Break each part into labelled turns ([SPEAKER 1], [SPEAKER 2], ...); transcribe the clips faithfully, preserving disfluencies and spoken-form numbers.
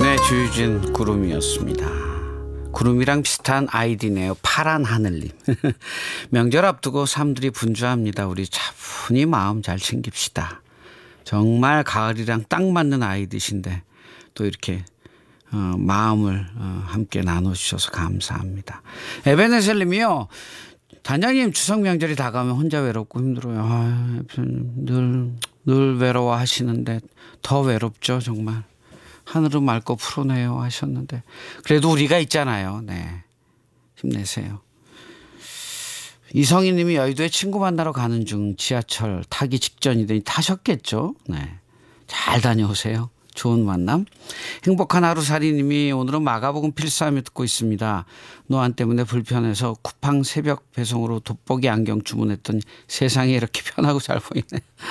[SPEAKER 1] 네, 주유진 구름이었습니다. 구름이랑 비슷한 아이디네요. 파란 하늘님. 명절 앞두고 사람들이 분주합니다. 우리 차분히 마음 잘 챙깁시다. 정말 가을이랑 딱 맞는 아이디신데 또 이렇게 어, 마음을 어, 함께 나눠주셔서 감사합니다. 에베네셀님이요. 단장님, 추석 명절이 다가오면 혼자 외롭고 힘들어요. 아, 늘, 늘 외로워하시는데 더 외롭죠, 정말. 하늘은 맑고 푸르네요 하셨는데 그래도 우리가 있잖아요. 네, 힘내세요. 이성희 님이 여의도에 친구 만나러 가는 중 지하철 타기 직전이더니 타셨겠죠. 네, 잘 다녀오세요. 좋은 만남. 행복한 하루살이 님이 오늘은 마가복음 필사하며 듣고 있습니다. 노안 때문에 불편해서 쿠팡 새벽 배송으로 돋보기 안경 주문했더니 세상이 이렇게 편하고 잘 보이네.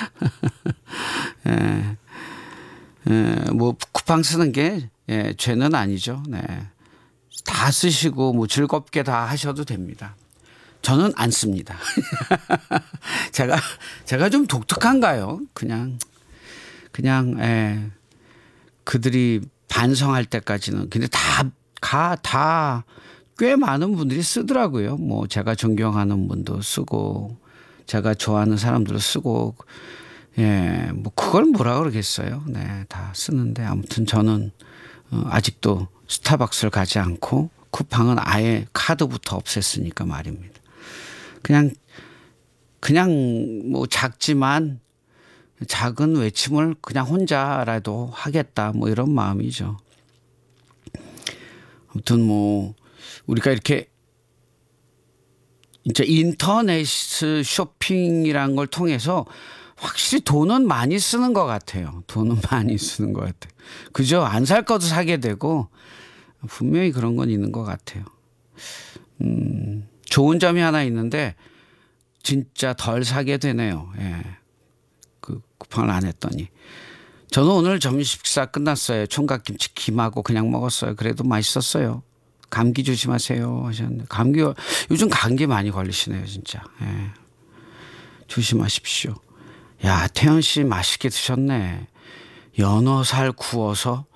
[SPEAKER 1] 네. 예, 뭐 쿠팡 쓰는 게 예, 죄는 아니죠. 네. 다 쓰시고 뭐 즐겁게 다 하셔도 됩니다. 저는 안 씁니다. 제가 제가 좀 독특한가요? 그냥 그냥 예, 그들이 반성할 때까지는 근데 다가 다 꽤 많은 분들이 쓰더라고요. 뭐 제가 존경하는 분도 쓰고 제가 좋아하는 사람들도 쓰고. 예, 뭐 그걸 뭐라 그러겠어요. 네, 다 쓰는데 아무튼 저는 어, 아직도 스타벅스를 가지 않고 쿠팡은 아예 카드부터 없앴으니까 말입니다. 그냥 그냥 뭐 작지만 작은 외침을 그냥 혼자라도 하겠다 뭐 이런 마음이죠. 아무튼 뭐 우리가 이렇게 이제 인터넷 쇼핑이라는 걸 통해서 확실히 돈은 많이 쓰는 것 같아요. 돈은 많이 쓰는 것 같아요. 그죠? 안 살 것도 사게 되고 분명히 그런 건 있는 것 같아요. 음, 좋은 점이 하나 있는데 진짜 덜 사게 되네요. 예. 그 쿠팡을 안 했더니. 저는 오늘 점심 식사 끝났어요. 총각김치 김하고 그냥 먹었어요. 그래도 맛있었어요. 감기 조심하세요 하셨는데 감기 요즘 감기 많이 걸리시네요. 진짜. 예. 조심하십시오. 야, 태연 씨 맛있게 드셨네. 연어살 구워서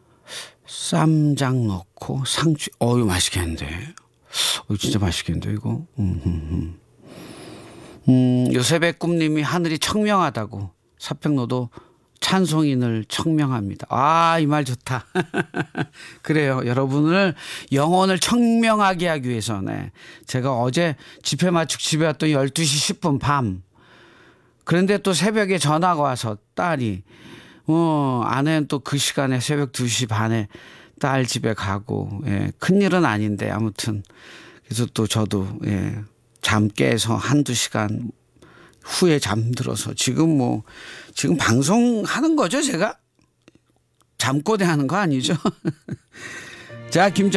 [SPEAKER 1] 쌈장 넣고 상추. 어유 맛있겠는데. 어, 진짜 맛있겠는데 이거. 음, 음, 음. 음, 요셉의 꿈님이 하늘이 청명하다고 사평로도 찬송인을 청명합니다. 아, 이 말 좋다. 그래요. 여러분을 영혼을 청명하게 하기 위해서 네. 제가 어제 집회 마치고 집에 왔더니 열두 시 십 분 밤. 그런데 또 새벽에 전화가 와서 딸이 어, 아내는 또 그 시간에 새벽 두 시 반에 딸 집에 가고 예, 큰일은 아닌데 아무튼 그래서 또 저도 예, 잠 깨서 한두 시간 후에 잠들어서 지금 뭐 지금 방송하는 거죠 제가? 잠꼬대 하는 거 아니죠? 자, 김